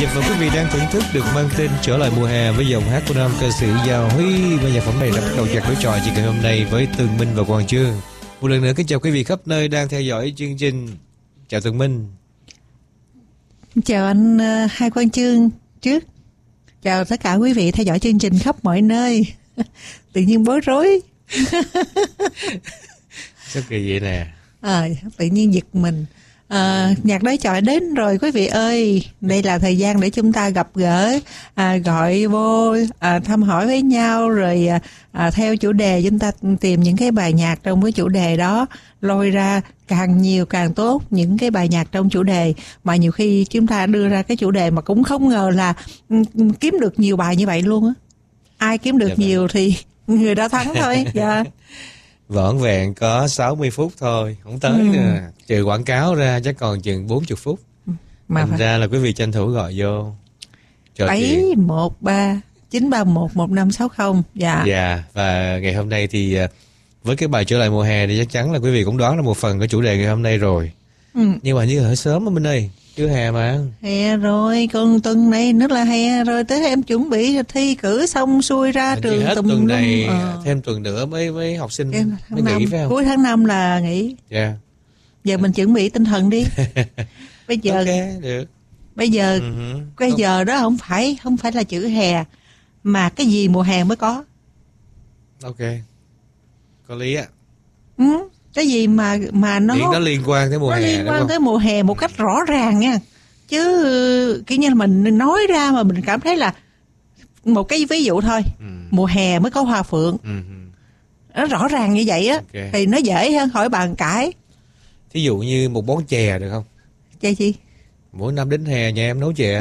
Nhật và quý vị đang thưởng thức được mang tên Trở lại mùa hè với giọng hát của nam ca sĩ Gia Huy. Và nhạc phẩm này đã bắt đầu chặt đối chọi chị ngày hôm nay với Tường Minh và Quang Chương. Một lần nữa kính chào quý vị khắp nơi đang theo dõi chương trình. Chào Tường Minh. Chào anh Hai Quang Chương trước. Chào tất cả quý vị theo dõi chương trình khắp mọi nơi. Tự nhiên bối rối. Sao kỳ vậy nè. Tự nhiên giật mình. Nhạc đối chọi đến rồi quý vị ơi. Đây là thời gian để chúng ta gặp gỡ, gọi vô, thăm hỏi với nhau. Rồi theo chủ đề chúng ta tìm những cái bài nhạc trong cái chủ đề đó, lôi ra càng nhiều càng tốt những cái bài nhạc trong chủ đề. Mà nhiều khi chúng ta đưa ra cái chủ đề mà cũng không ngờ là kiếm được nhiều bài như vậy luôn á. Ai kiếm được nhiều thì người đó thắng thôi. Dạ. Vỏn vẹn có 60 phút thôi, không tới nữa. Trừ quảng cáo ra chắc còn chừng 40 phút. Mà thành ra là quý vị tranh thủ gọi vô. 713 931 1560. Dạ. Dạ, và ngày hôm nay thì với cái bài Trở lại mùa hè thì chắc chắn là quý vị cũng đoán ra một phần của chủ đề ngày hôm nay rồi. Nhưng mà như là hơi sớm á Minh ơi. Chưa hè mà. Hè rồi, con tuần này nữa là hè rồi, tới em chuẩn bị thi cử xong xuôi ra trường hết tuần này thêm tuần nữa mới học sinh mới nghỉ phải không? Cuối tháng 5 là nghỉ. Dạ. Giờ mình chuẩn bị tinh thần đi. Bây giờ ok, được. Bây giờ cái giờ đó không phải là chữ hè mà cái gì mùa hè mới có. Ok. Có lý ạ. Cái gì mà nó liên quan tới mùa hè, liên quan tới mùa hè một cách rõ ràng nha, chứ kiểu như là mình nói ra mà mình cảm thấy là một cái ví dụ thôi. Mùa hè mới có hoa phượng. Nó rõ ràng như vậy á. Thì nó dễ hơn khỏi bàn cãi. Thí dụ như một món chè được không? Chè gì? Mỗi năm đến hè nhà em nấu chè.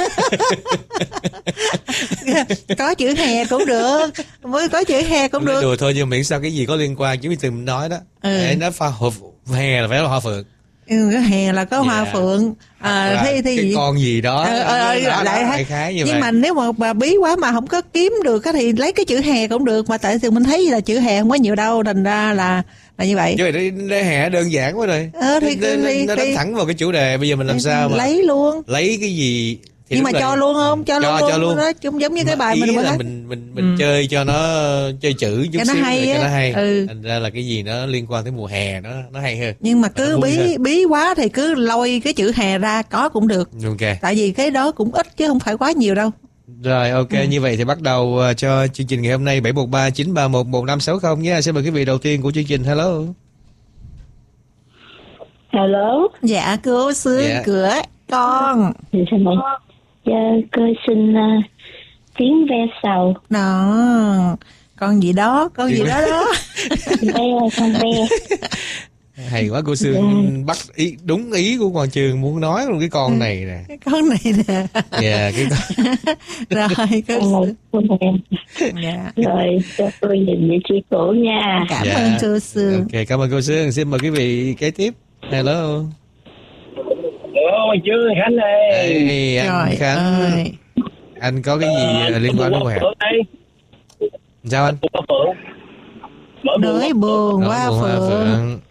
Có chữ hè cũng được, mới có chữ hè cũng được. Đùa thôi, nhưng miễn sao cái gì có liên quan, chứ từng nói đó. Nó pha hộp hè là phải là hoa phượng. Cái hè là có hoa phượng. Cái gì? Con gì đó. Lại khái như nhưng vậy. Mà nếu mà bí quá mà không có kiếm được thì lấy cái chữ hè cũng được. Mà tại vì mình thấy là chữ hè không có nhiều đâu, thành ra là như vậy. Chứ vậy hè đơn giản quá rồi. Nó đánh thẳng vào cái chủ đề. Bây giờ mình làm sao mà lấy luôn. Lấy cái gì thì nhưng mà cho luôn không? Cho luôn. Đó giống như cái bài mình là mình chơi cho nó chơi chữ chút xíu cho nó hay. Thành ra là cái gì nó liên quan tới mùa hè nó hay hơn. Nhưng mà cứ bí quá thì cứ lôi cái chữ hè ra có cũng được. Ok. Tại vì cái đó cũng ít chứ không phải quá nhiều đâu. Rồi ok, như vậy thì bắt đầu cho chương trình ngày hôm nay. 713 931 1560 nhé. Xin mời quý vị đầu tiên của chương trình. Hello. Hello. Dạ cô Sương cửa con. Cô xin tiếng ve sầu. Đó. Con gì đó đó. Con ve. Hay quá, cô Sương bắt đúng ý của Quang Chương, muốn nói luôn cái con này nè. Cái con này nè. Dạ, cái con. Rồi, cô dạ. Rồi, cho tôi nhìn vị trí cũ nha. Cảm ơn cô Sương. Ok, cảm ơn cô Sương. Xin mời quý vị kế tiếp. Hello. Quang Chương, Khánh ơi. Hey, anh Khánh ơi. Anh có cái gì liên quan đến mùa hè? Sao anh? Nỗi buồn hoa phượng.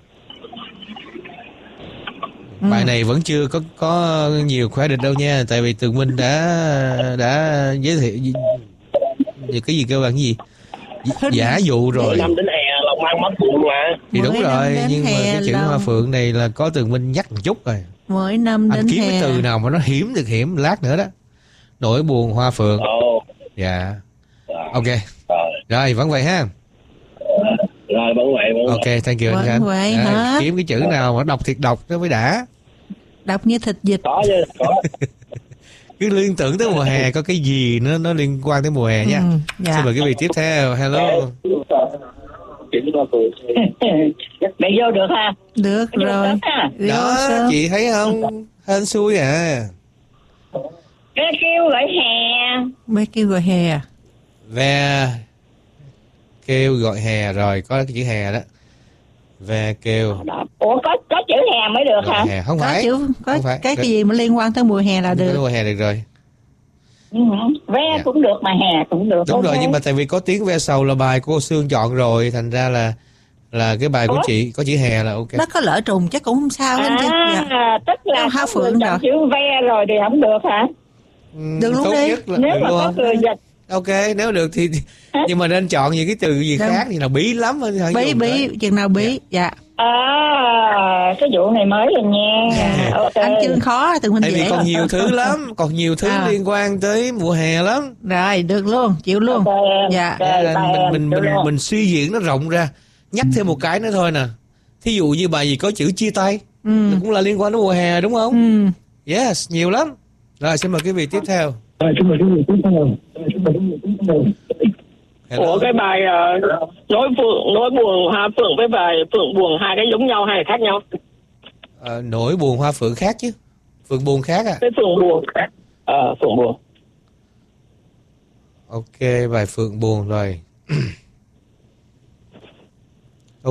Bài này vẫn chưa có nhiều khóa định đâu nha, tại vì Tường Minh đã giới thiệu cái gì kêu bằng cái gì giả dụ rồi. Năm đến hè lòng mang mắt phượng mà. Thì đúng rồi, nhưng mà cái chữ hoa phượng này là có Tường Minh nhắc một chút rồi. Mỗi năm đến anh kiếm hè. cái từ nào mà nó hiểm được hiểm lát nữa đó. Nỗi buồn hoa phượng. Dạ. Ok. Rồi vẫn vậy ha. Rồi vẫn vậy. Ok, thank you anh Khánh. Kiếm cái chữ nào mà đọc thiệt đọc nó mới đã. Đọc như thịt dịch. Có chứ, có. Cứ liên tưởng tới mùa hè, có cái gì nó liên quan tới mùa hè nha. Dạ. Xin mời quý vị tiếp theo. Hello. Mày vô được ha? Được rồi. Đó, chị thấy không? Hên xui à. Cái kêu gọi hè. Mấy kêu gọi hè. Ve kêu gọi hè, rồi có cái chữ hè đó. Ve kêu. Ủa có chữ hè mới được hả? Hè. Không phải. Không phải. Cái gì mà liên quan tới mùa hè là được. Mùa hè được rồi. Ve cũng được mà hè cũng được. Đúng rồi, nhưng mà tại vì có tiếng ve sầu là bài của cô Sương chọn rồi, thành ra là cái bài của chị có chữ hè là ok. Nó có lỡ trùng chắc cũng không sao. Tức là hoa phượng rồi. chữ ve rồi thì không được hả? Được luôn tốt đi. nhất là Nếu được mà có luôn. người dịch Ok, nếu được thì nhưng mà nên chọn những cái từ gì Đúng. khác thì nào bí lắm thôi. Bí chừng nào bí. Dạ. cái vụ này mới rồi nha. Ok. Anh Chương khó, Tường Minh Tại vì dễ. còn nhiều thứ lắm, còn nhiều thứ liên quan tới mùa hè lắm. Rồi, được luôn, chịu luôn. Ok em. Dạ. Ok, Nên là bye em. Chịu luôn. mình suy diễn nó rộng ra. Nhắc thêm một cái nữa thôi nè. Thí dụ như bài gì có chữ chia tay là cũng là liên quan đến mùa hè đúng không? Yes, nhiều lắm. Rồi xin mời quý vị tiếp theo. Hello. Ủa cái bài nỗi buồn hoa phượng với bài phượng buồn, hai cái giống nhau hay là khác nhau? Nỗi buồn hoa phượng khác chứ. Phượng buồn khác à? Cái phượng buồn khác. Phượng buồn. Ok, bài phượng buồn rồi. Ok.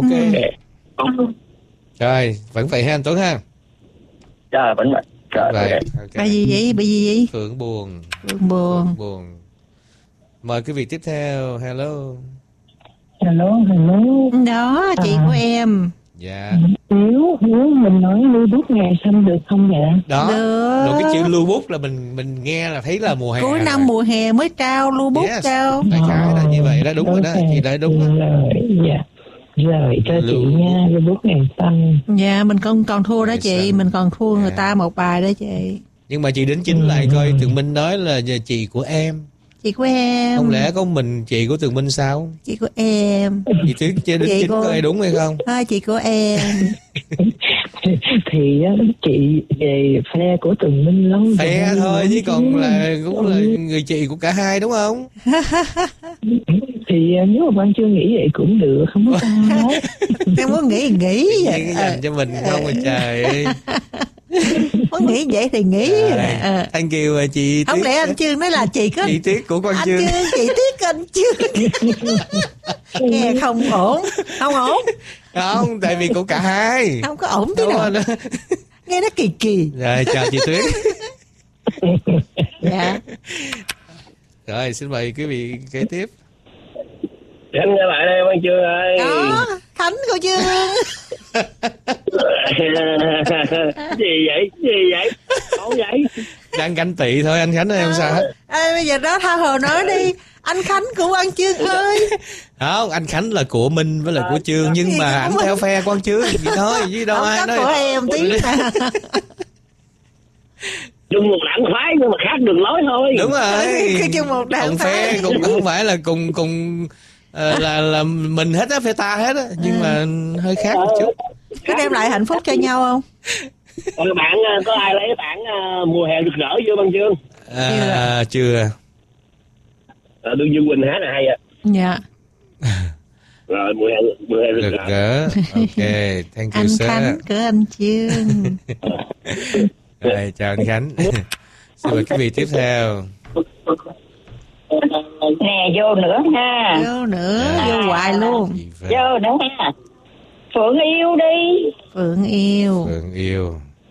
Rồi, vẫn vậy ha anh Tuấn ha. Trời vẫn vậy. Trời Vậy. vậy. Ok. Bài gì vậy? Bài gì vậy? Phượng buồn. Phượng buồn. Phượng buồn. Mời quý vị tiếp theo. Hello. Hello. Đó, chị của em. Dạ. Nếu mình nói lưu bút ngày xanh được không vậy? Đó. Được. Rồi cái chữ lưu bút là mình nghe là thấy là mùa hè. Cuối rồi. năm mùa hè mới trao lưu bút Yes. trao. Đại khái là như vậy đó, đúng rồi đó. Chị đã đúng đó. Dạ. Rồi cho Lưu chị nha, lưu bút ngày xanh. Dạ, mình còn thua đó Ngày chị, xanh. mình còn thua người Dạ. ta một bài đó chị. Nhưng mà chị đính chính lại coi Tường Minh nói là chị của em. Chị của em. Không lẽ có mình chị của Tường Minh sao? Chị của em. Chị Tuyết chưa đính Chị chính của- coi đúng hay không? Chị của em. Thì chị về phe của Tường Minh lắm. Phe thôi chứ còn là cũng là người chị của cả hai đúng không? Thì nếu mà Văn chưa nghĩ vậy cũng được, không có sao. Em muốn nghĩ Tự vậy. nhiên cái dành cho mình không mà trời ơi. Muốn nghĩ vậy thì nghĩ. Thank you chị Không Tuyết. lẽ anh Chương nói là chị có Chị Tuyết của con anh Chương. Chương, chị Tuyết của anh Chương. Nghe không ổn. Không ổn. Không, tại vì của cả hai. Không có ổn tí Đúng nào. rồi. Nghe nó kỳ kỳ. Rồi chào chị Tuyết. Dạ. Rồi xin mời quý vị kế tiếp. Anh nghe lại đây Văn Chương ơi. Đó, Khánh của Chương. Gì vậy? Không vậy? Đang ganh tị thôi anh Khánh ơi, em sao hết. Bây giờ đó tha hồ nói đi. Anh Khánh của Quang Chương ơi. Không, anh Khánh là của Minh với là của Chương, nhưng mà anh theo phe con Chương vậy thôi chứ đâu Không ai có nói. của em tí nào. Chung một đảng phái nhưng mà khác đường lối thôi. Đúng rồi. Cái chung một đảng Cùng phe phái. cũng không phải là cùng là mình hết á, phe ta hết á, nhưng mà hơi khác một chút. Có đem lại hạnh phúc cho nhau không? Bạn có ai lấy bản mùa hè rực rỡ chưa Văn Chương? Chưa. Đương Dương Quỳnh hát là hay ạ. Dạ. Rồi mùa hè rực Rực rỡ. rỡ. Ok, thank you Anh sir. Khánh của anh Chương. Rồi, chào anh Khánh. Xin mời quý vị tiếp theo. Nè, vô nữa ha. Vô nữa, Dạ. vô hoài luôn. Chị Vân. Vô nữa ha. Phượng yêu đi. Phượng yêu. Phượng yêu.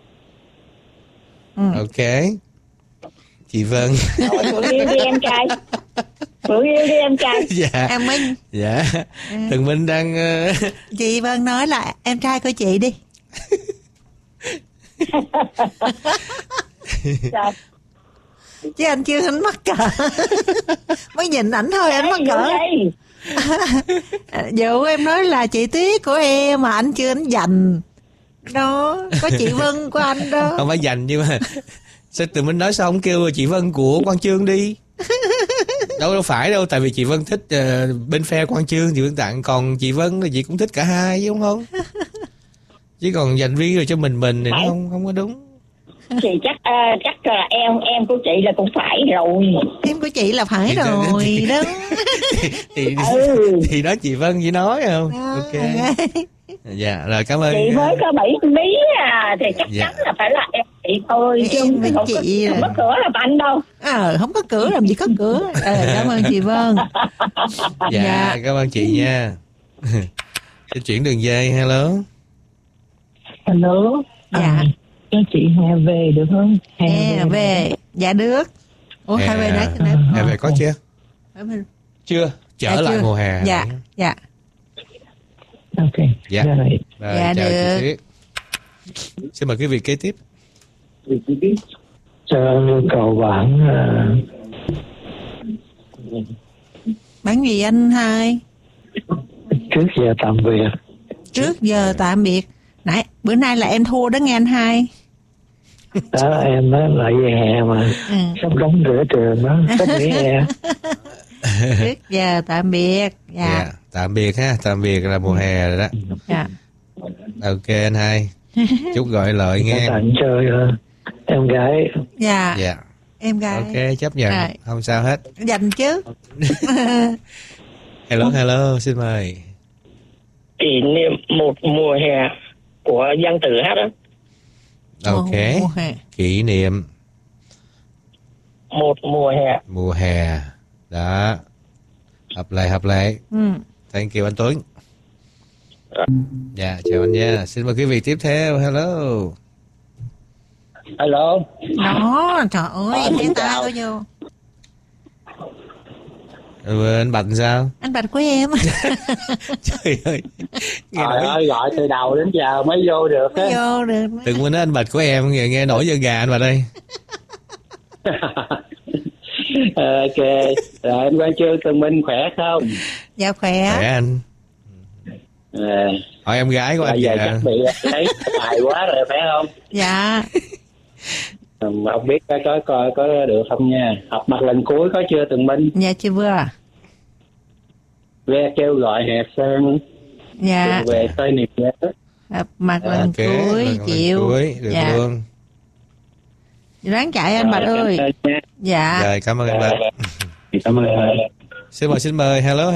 Ừ. Ok. Chị Vân. Rồi, Phượng yêu đi em trai. Phượng yêu đi em trai. Dạ. Em Minh. Dạ. Tường Minh đang Chị Vân nói là em trai của chị đi. Sao? Chứ anh chưa anh mắc cỡ. Mới nhìn ảnh thôi anh mắc cỡ. Đây. Dụ em nói là chị Tuyết của em mà anh chưa anh dành. Đó, có chị Vân của anh đó. không phải dành nhưng mà sao Tường Minh nói sao không kêu chị Vân của Quang Chương đi. Đâu phải đâu, tại vì chị Vân thích bên phe Quang Chương thì Vân tặng, còn chị Vân thì chị cũng thích cả hai chứ đúng không? Chứ còn dành riêng rồi cho mình thì nó không có đúng. Thì chắc là em của chị là cũng phải rồi. Em của chị là phải Thì- rồi thì- đó. thì nói chị Vân chỉ nói không? Ok. Dạ rồi, cảm ơn. Chị mới có 7 mí thì chắc Dạ. chắn là phải là em chị thôi. Chứ Em với không chị không có cửa là anh đâu. Không có cửa làm gì có cửa. Cảm ơn chị Vân. Dạ, Dạ. cảm ơn chị nha. Sẽ chuyển đường dây. Hello. Hello. Dạ. Cho chị Hà về được không? Hè về. Dạ được. Ủa hai về đấy. Hè về có chưa? Chưa. Trở Dạ, lại chưa. mùa hè. Dạ. Dạ. Ok. Dạ. Rồi. Rồi, Dạ, chào được. chị Tuyết. Xin mời quý vị kế tiếp. cầu bản Bản gì anh hai? trước giờ tạm biệt. Trước giờ tạm biệt. Nãy bữa nay là em thua đó nghe anh hai. Đó em nói lại về hè mà. Sắp đóng cửa trường đó, sắp nghỉ hè. Trước giờ tạm biệt. Dạ. Tạm biệt ha, tạm biệt là mùa hè rồi đó. Dạ. Ok anh hai. Chúc gọi lợi nghe. Tặng cho em gái. Dạ. Dạ. Em gái. Ok, chấp nhận. Rồi. Không sao hết. Dành chứ. Hello, xin mời. Kỷ niệm một mùa hè của Giang Tử hát đó. Ok. Mùa hè. Kỷ niệm Một mùa hè. mùa hè. Đó. Hợp lệ. Thank you anh Tuấn. Dạ, chào anh nha. Xin mời quý vị tiếp theo. Hello. Hello. Đó, trời ơi, cái tay có vô. Anh Bạch sao? Anh Bạch của em. Trời ơi. Trời ơi, gọi từ đầu đến giờ mới vô được á. Vô được. Đừng quên nói anh Bạch của em, nghe nổi da gà anh Bạch ơi. Ok. Rồi anh Quang Chương, Tường Minh khỏe không? Dạ khỏe. Khỏe anh. Hỏi em gái của anh giờ kìa. chắc bị lấy bài quá rồi phải không? Dạ. Không biết có được không nha. Học mặt lần cuối có chưa Tường Minh? Dạ chưa vừa. Ve kêu gọi hè sang. Dạ. Về tôi niềm nhớ. Gặp mặt lần cuối lần chịu. cuối, được dạ. luôn. Ráng chạy anh Bạch ơi. Dạ. Rồi, cảm ơn anh Bạch. Cảm ơn. Xin mời. Hello.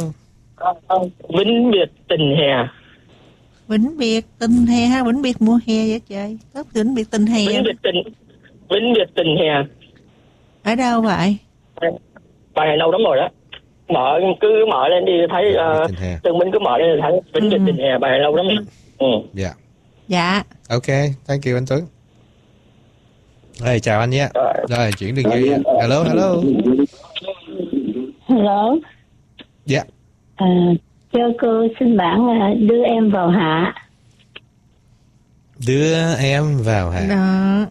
Vĩnh biệt tình hè. Vĩnh biệt tình hè ha, vĩnh biệt mùa hè vậy trời. Tốt vĩnh biệt tình hè. Vĩnh biệt tình hè. Ở đâu vậy? Bài này lâu lắm rồi đó. Cứ mở lên đi thấy Tường Minh cứ mở lên thấy Vĩnh biệt tình hè, bài này lâu lắm. Dạ. Dạ. Ok, thank you anh Tuấn. Rồi, chào anh nhé. Rồi, chuyển đường dây. Hello. Hello. Dạ. Cho cô xin bản đưa em vào hạ. Đưa em vào hạ. Đó.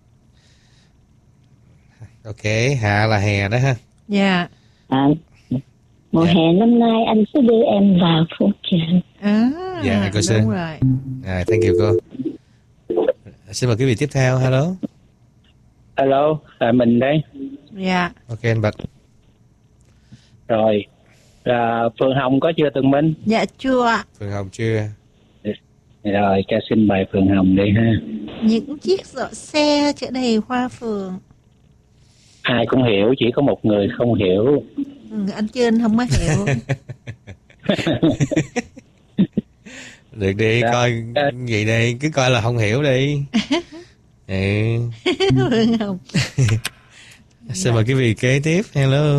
Ok, hạ là hè đó ha. Dạ. Mùa hè năm nay anh sẽ đưa em vào phố chợ. Dạ, cô Sơn. Đúng rồi. Thank you cô. Xin mời quý vị tiếp theo. Hello, là mình đây. Dạ. Ok anh Bạch. Rồi, Phương Hồng có chưa Tường Minh? Dạ chưa. Phương Hồng chưa. Rồi, cho xin bài Phương Hồng đi ha. Những chiếc giỏ xe chở đầy hoa phượng. Ai cũng hiểu, chỉ có một người không hiểu. Anh Trinh không có hiểu. Được đi, coi vậy đi, cứ coi là không hiểu đi. Phương Hồng. Xin mời quý vị kế tiếp. Hello.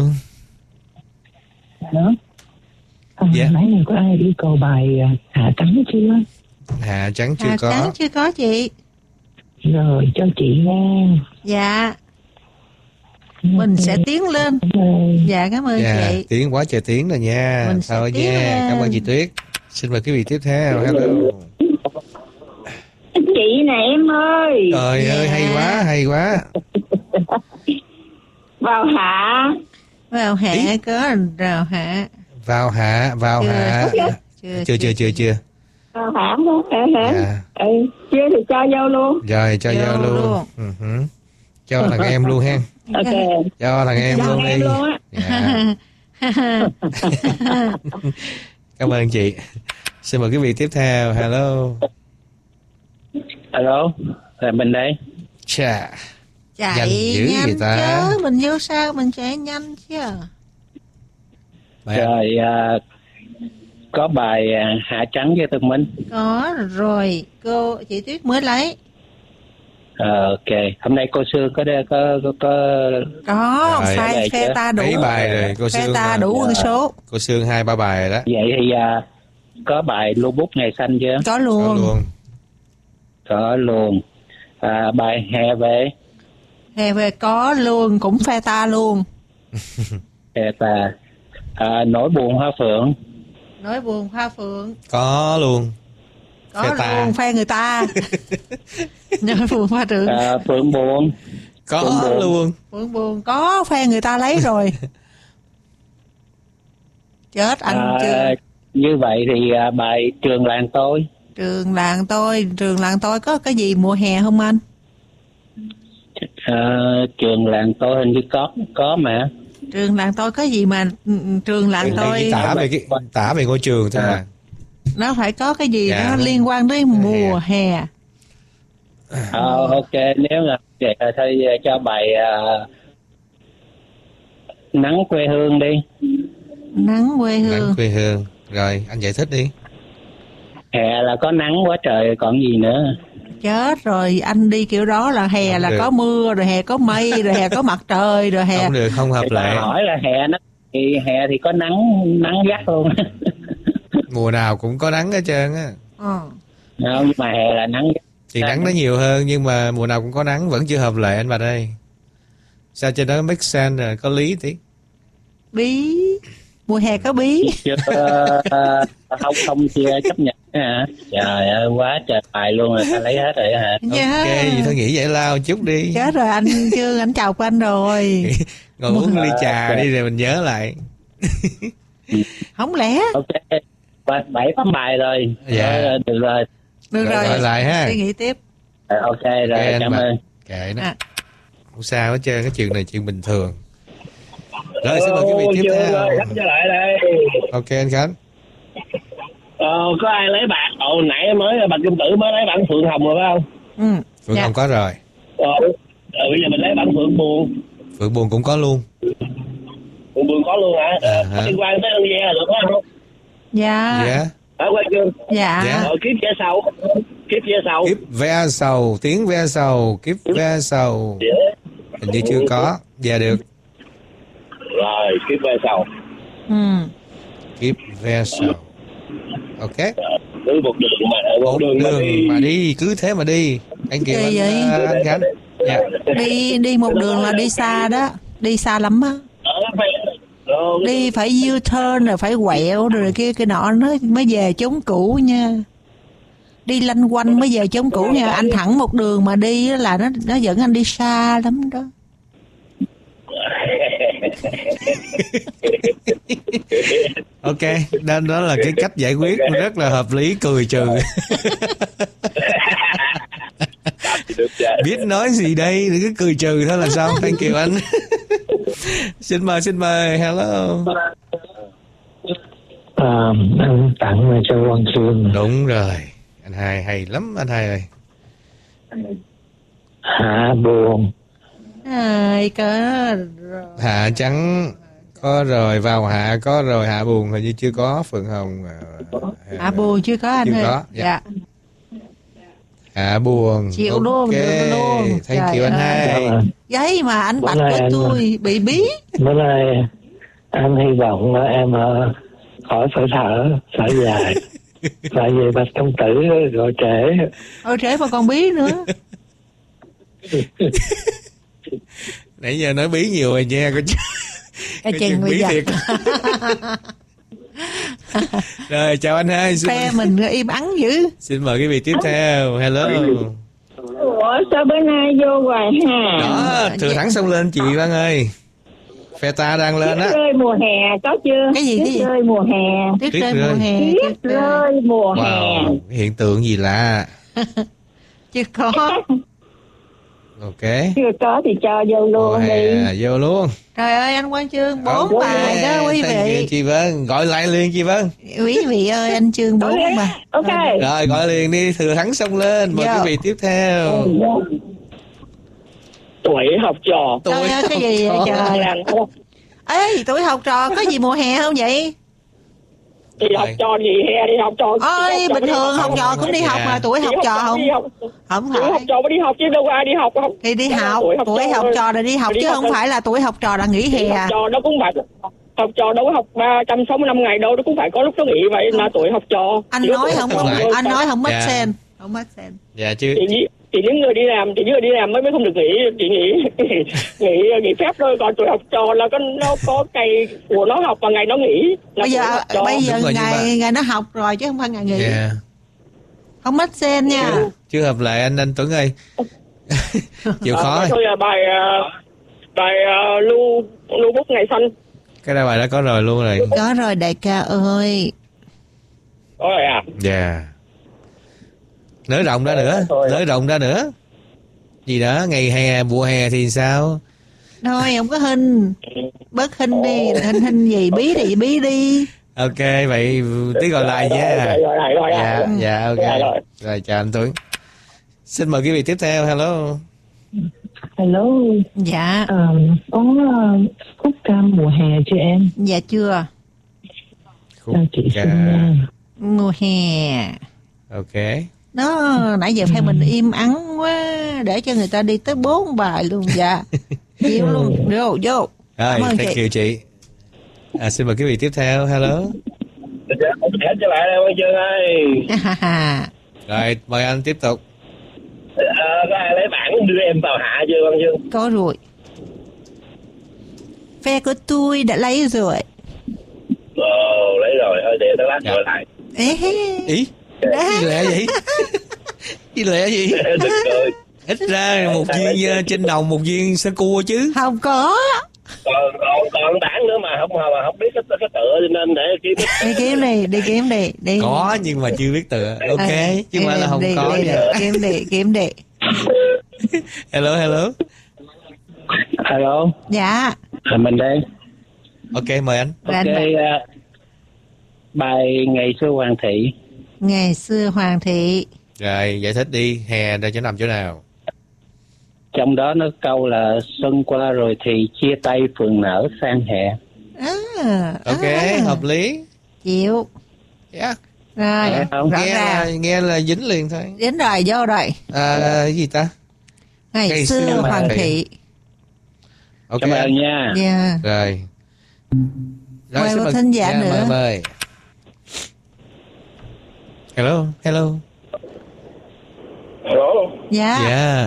Dạ. Mấy người có ai đi câu bài Hạ Trắng chưa? Hạ Trắng chưa Hạ có. Trắng chưa có chị. Rồi cho chị nghe. Dạ. Mình sẽ tiến lên. Dạ cảm ơn chị. Tiến quá trời tiến rồi nha. Mình sẽ Thôi tiến nha. lên. Cảm ơn chị Tuyết. Xin mời quý vị tiếp theo. Hello. Chị nè em ơi. Trời ơi, hay quá. Vào hạ. Vào hạ có rào hạ. Vào hạ. Chưa. Vào hạ đó. Dạ. Chưa thì cho vô luôn. Rồi, cho vô luôn. Cho thằng em luôn ha. Ok. Cho thằng em luôn đi. Luôn á. Dạ. Cảm ơn chị. Xin mời quý vị tiếp theo. Hello. Hello, là mình đây. Chà. Nhanh Chạy dữ nhanh vậy ta. chứ. Mình vô sao mình chạy nhanh chứ. Rồi, có bài Hạ Trắng cho Tường Minh. Có rồi. Chị Tuyết mới lấy. Ok, hôm nay cô Sương có Có. Rồi, Phe ta đủ. Mấy bài rồi cô Phe Sương. ta đủ quân số. Cô Sương 2-3 bài rồi đó. vậy thì có bài Lưu Bút Ngày Xanh chưa? Có luôn. Có luôn. Bài Hè Về. Hè về có luôn. Cũng phe ta luôn. Hè Ta. Nỗi Buồn Hoa Phượng. Nỗi buồn hoa phượng. Có luôn. Có Phe luôn. ta. Phe người ta. Nỗi buồn hoa phượng. Phượng Buồn. Có luôn. Buồn có fan người ta lấy rồi. Chết anh chưa. Như vậy thì bài Trường Làng Tôi. Trường làng tôi có cái gì mùa hè không anh? Trường Làng Tôi hình như có mà. Trường làng tôi có gì mà trường làng tôi tả về ngôi trường thôi mà. Nó phải có cái gì nó liên quan tới mùa hè. Ok, nếu là vậy thôi cho bài Nắng Quê Hương đi. Nắng quê hương. Rồi anh giải thích đi. Hè là có nắng quá trời còn gì nữa. Chết rồi, anh đi kiểu đó là hè không là được. Có mưa, rồi hè có mây, rồi hè có mặt trời, rồi hè không được, không hợp lệ. Hỏi là hè thì có nắng gắt luôn. Mùa nào cũng có nắng hết trơn á. Không, nhưng mà hè là nắng gắt. Thì nắng nó nhiều hơn, nhưng mà mùa nào cũng có nắng vẫn chưa hợp lệ anh Bạch ơi. Sao trên đó make sense rồi, có lý tí. Bí, mùa hè có bí. Không chưa chấp nhận hả? Trời ơi, quá trời bài luôn rồi, ta lấy hết rồi hả? Ok, vậy thôi nghĩ giải lao chút đi. Chết rồi, anh Trương, anh chào của anh rồi. Ngồi uống ly trà đi rồi mình nhớ lại. Không lẽ. Ok, 7-8 bài rồi. Dạ. Được rồi. Gọi lại ha. Suy nghĩ tiếp. Ok rồi, cảm ơn. Kệ nó. Không sao hết trơn, cái chuyện này chuyện bình thường. Rồi xin mời quý vị tiếp theo. Trở lại đây. Ok anh Khánh. Có ai lấy bạn? Nãy mới bạn Kim Tử mới lấy bạn Phượng Hồng rồi phải không? Phượng Hồng có rồi. Bây giờ mình lấy bạn Phượng Buồn. Phượng Buồn cũng có luôn. Phượng Buồn có luôn hả? Liên quan tới ơn ghe được không? Dạ. Ở quay chưa? Dạ. Kiếp ve sầu. Kiếp ve sầu, tiếng ve sầu, kiếp ve sầu. Hình như chưa có. Dạ được. Rồi, kiếp ve sầu. Kiếp ve sầu. Ok. Cứ một đường mà đi, cứ thế mà đi. Anh Kiều anh Khánh. Dạ. Đi một đường là đi xa đó, đi xa lắm á. Đi phải U-turn rồi phải quẹo rồi kia cái nọ nó mới về chốn cũ nha. Đi lanh quanh mới về chốn cũ nha. Anh thẳng một đường mà đi là nó dẫn anh đi xa lắm đó. Ok, đó là cái cách giải quyết rất là hợp lý, cười trừ. Biết nói gì đây, cứ cười trừ thôi là sao. Thank you anh. Xin mời, hello. Anh tặng cho Quang Trương. Đúng rồi, anh Hai hay lắm anh Hai ơi. Hạ Buồn. Hạ trắng có rồi, vào hạ có rồi, Hạ Buồn hình như chưa có. Phượng Hồng Hạ Buồn chưa có anh ơi. Dạ. Hạ Buồn chịu luôn, được luôn. Thank you anh Hai. Giấy mà anh Bạch của tôi bị bí. Bữa nay anh hy vọng là em khỏi phải thở dài. Tại vì Bạch Công Tử gọi trễ. Trễ mà còn bí nữa. Nãy giờ nói bí nhiều rồi nha. Cái chuyện bí thiệt. Rồi chào anh Hai. Phe mình im ắng dữ. Xin mời quý vị tiếp theo. Hello. Ủa sao bữa nay vô hoài ha? Đó, thừa thẳng xông lên chị Văn ơi. Phe ta đang lên á. Tuyết rơi mùa hè có chưa? Cái gì? Tuyết rơi mùa hè. Tuyết rơi mùa hè. Tuyết rơi mùa hè. Hiện tượng gì lạ. Chưa có. Ok. Chưa có thì cho vô luôn đi. Vô luôn. Trời ơi anh Quang Trương 4 bài đó quý vị. Chị Vân gọi lại liền chị Vân. Quý vị ơi anh Trương 4 bài. Ok. Rồi gọi liền đi, thừa thắng xông lên. Mời quý vị tiếp theo. Tuổi học trò. Trời ơi cái gì vậy trời. Ê tuổi học trò có gì mùa hè không vậy? Đi học trò gì hè đi học trò. Ôi bình thường học trò cũng đi học mà tuổi học trò không? Không phải. Tuổi học trò mới đi học chứ đâu ai đi học không? Thì đi học, tuổi học trò là đi học chứ không phải là tuổi học trò là nghỉ hè. Học trò nó cũng phải học trò đâu có học 365 ngày đâu, nó cũng phải có lúc nó nghỉ vậy là tuổi học trò. Anh nói không mất sen, không mất sen. Dạ chứ. Chỉ những người đi làm mới không được nghỉ, chỉ nghỉ phép thôi, còn tuổi học trò là nó có ngày của nó học và ngày nó nghỉ. Bây giờ ngày nó học rồi chứ không phải ngày nghỉ. Không mất sen nha. Chưa hợp lệ anh Tuấn ơi. Chịu khó. Thôi là bài lưu bút ngày xanh. Cái đó bài đó có rồi luôn rồi. Có rồi đại ca ơi. Có rồi à? Dạ. Nới rộng ra nữa. Gì đó, ngày hè, mùa hè thì sao? Thôi không có hình. Bớt hình đi, hình gì bí thì bí đi. Ok, vậy tí gọi lại nha. Dạ, ok. Rồi, chào anh Tuấn. Xin mời quý vị tiếp theo, hello. Hello. Dạ. Có khúc ca mùa hè chưa em? Dạ chưa. Khúc ca mùa hè. Ok. Nó nãy giờ phải mình im ắng quá, để cho người ta đi tới 4 bài luôn. Dạ. Chịu luôn. Vô. Rồi, thank you chị. Xin mời quý vị tiếp theo, hello. Trở lại đây Quang Chương ơi. Rồi, mời anh tiếp tục. Có ai lấy bảng đưa em vào hạ chưa Quang Chương? Có rồi. Phe của tôi đã lấy rồi. Lấy rồi, thôi để tao lát gọi lại. Ý? Gì lẹ vậy? Gì lẹ vậy? Ít ra một viên trên đồng, một viên sơ cua chứ. Không có. Còn bảng nữa mà không biết cái tựa cho nên để kiếm. Đi kiếm đi. Có nhưng mà chưa biết tựa. Ok, chứ mà là không có. Kiếm đi. Hello. Hello. Dạ. Là mình đây. Ok, mời anh. Ok, bài Ngày xưa Hoàng thị. Ngày xưa Hoàng thị. Rồi, giải thích đi, hè đang nằm chỗ nào? Trong đó nó câu là xuân qua rồi thì chia tay phường nở sang hè. Ok, hợp lý. Chịu. Yeah. Rồi, nghe là dính liền thôi. Dính rồi, vô rồi. Cái gì ta? Ngày xưa Hoàng thị. Ok. Cảm ơn nha. Yeah. Rồi, mời một thính giả nữa. Mời. Hello. Hello. Dạ.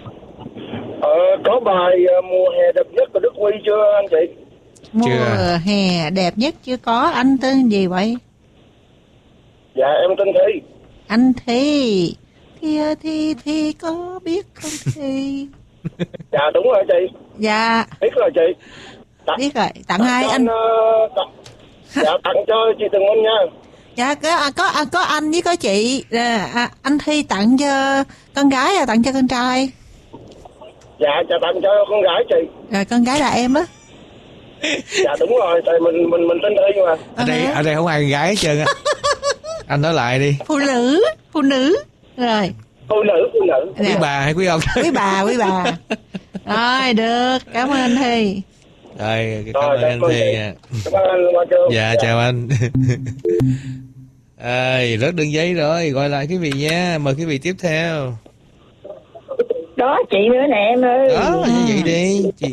Có bài mùa hè đẹp nhất của Đức Huy chưa anh chị? Mùa hè đẹp nhất chưa có. Anh tên gì vậy? Dạ em tên Thi. Anh Thi. Thi có biết không Thi? Dạ đúng rồi chị. Dạ. Biết rồi chị. Biết rồi. Tặng ai anh? Dạ tặng cho chị Tường Minh nha. Dạ có anh với có chị. Anh Thi tặng cho con gái hay tặng cho con trai? Dạ tặng cho con gái chị. Rồi con gái là em á. Dạ đúng rồi, tại mình tên Thi mà. Ở đây không ai con gái hết trơn á. Anh nói lại đi. Phụ nữ. Rồi. Phụ nữ. Quý bà hay quý ông? Quý bà. Rồi được, cảm ơn anh Thi. Rồi, cảm ơn anh Thi nha. Cảm ơn anh Hoa Trương. Dạ, chào anh. Rớt đường giấy rồi, gọi lại quý vị nha. Mời quý vị tiếp theo. Đó chị nữa nè em ơi. Đó, như vậy đi chị.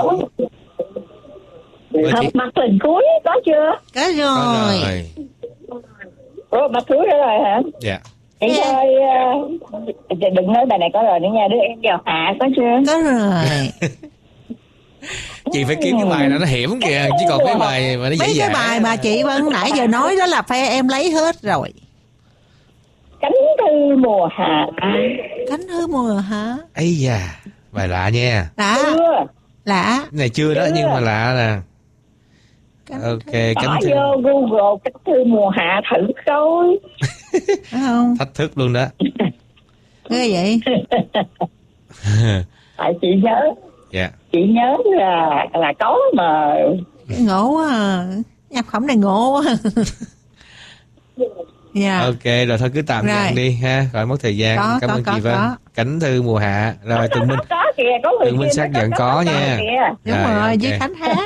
Hợp mặt lần cuối có chưa? Có rồi. Mặt cuối đó rồi hả? Dạ. Chị ơi, đừng nói bài này có rồi nữa nha, đứa em vào hạ có chưa? Có rồi. Chị phải kiếm cái bài nào nó hiểm kìa, chứ còn cái bài mà nó dễ dàng. Cái bài mà chị Vân nãy giờ nói đó là phe em lấy hết rồi. Cánh thư mùa hạ. Cánh thư mùa hả? Ây da, bài lạ nha. Lạ. Cái này chưa đó nhưng mà lạ nè. Ok, cánh thư. Vô Google cánh thư mùa hạ thử coi. Không? Thách thức luôn đó. Ghê vậy? Tại chị nhớ. Dạ. Chị nhớ là có mà. Ngộ quá à. Nhập khổng này ngộ quá. Yeah. Ok, rồi thôi cứ tạm dừng đi ha, khỏi mất thời gian. Cảm ơn chị Vân. Cánh thư mùa hạ. Rồi Tường Minh. Tường Minh xác nhận có nha. Đúng rồi, với Khánh hát.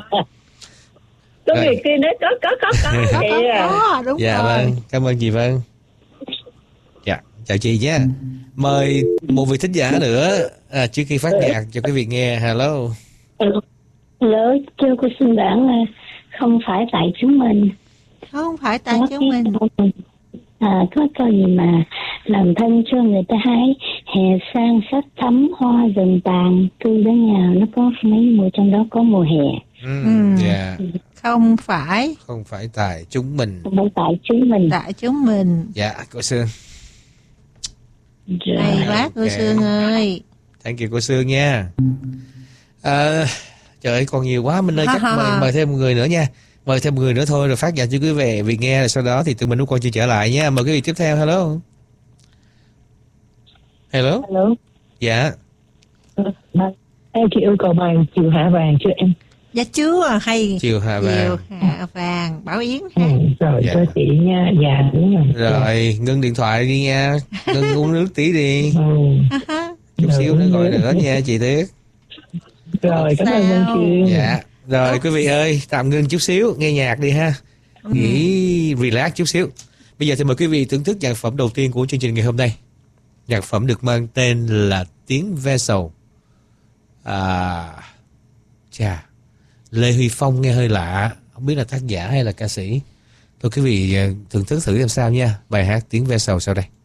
Có người kia nói có. Đúng dạ, rồi. Vâng, cảm ơn chị Vân. Dạ, chào chị nhé. Mời một vị thính giả nữa trước khi phát nhạc cho quý vị nghe. Hello. Hello, chưa cô xin bản là không phải tại chúng mình. Không phải tại chúng mình. Có câu gì mà làm thân cho người ta hái, hè sang sắc thắm hoa rừng tàn, tươi đến nhà nó có mấy mùa, trong đó có mùa hè. Dạ. Không phải tại chúng mình. Không phải tại chúng mình. Tại chúng mình. Dạ, cô Sương. Hay quá cô Sương ơi. Thank you cô Sương nha. Trời ơi còn nhiều quá Minh ơi, chắc mời thêm một người nữa nha. Mời thêm một người nữa thôi rồi phát dành cho quý vị nghe, rồi sau đó thì tụi mình lúc con chưa trở lại nha. Mời quý vị tiếp theo. Hello. Hello. Hello. Dạ. Em chỉ yêu cầu bài Chiều Hạ Vàng cho em. Dạ chưa, hay Chiều Hạ Vàng. Chiều Hạ Vàng, Bảo Yến ha. Rồi cho chị nha. Dạ đúng rồi. Rồi ngưng điện thoại đi nha. Ngưng uống nước tí đi. Chút xíu nữa gọi nữa nha chị Tuyết. Rồi cảm ơn Văn Chương. Dạ. Rồi quý vị ơi, tạm ngưng chút xíu, nghe nhạc đi ha. Nghỉ relax chút xíu. Bây giờ thì mời quý vị thưởng thức nhạc phẩm đầu tiên của chương trình ngày hôm nay. Nhạc phẩm được mang tên là Tiếng Ve Sầu. Lê Huy Phong nghe hơi lạ, không biết là tác giả hay là ca sĩ. Thôi quý vị thưởng thức thử xem sao nha. Bài hát Tiếng Ve Sầu sau đây.